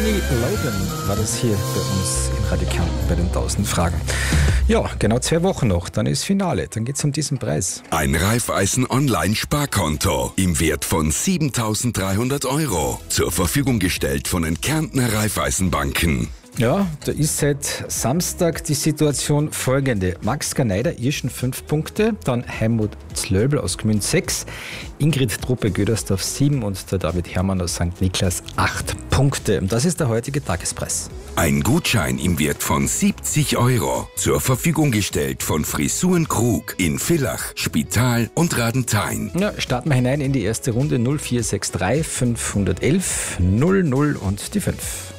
Kenny Logan war das hier bei uns in Radio Kärnten bei den 1000 Fragen. Ja, genau 2 Wochen noch, dann ist Finale, dann geht's um diesen Preis. Ein Raiffeisen-Online-Sparkonto im Wert von 7.300 € zur Verfügung gestellt von den Kärntner Raiffeisenbanken. Ja, da ist seit Samstag die Situation folgende. Max Garneider, Irschen 5 Punkte, dann Heimut Zlöbel aus Gmünd 6, Ingrid Truppe-Gödersdorf 7 und der David Hermann aus St. Niklas 8 Punkte. Und das ist der heutige Tagespreis. Ein Gutschein im Wert von 70 € zur Verfügung gestellt von Frisuren Krug in Villach, Spital und Radenthein. Ja, starten wir hinein in die erste Runde. 0463 511 00 und die 5.